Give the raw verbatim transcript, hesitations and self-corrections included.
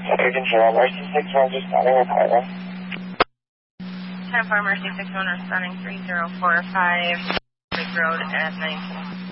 Agent Cheryl, Mercy six one, just standing with Carla. ten four, Mercy six one, responding three zero four five, Big Road at nineteen.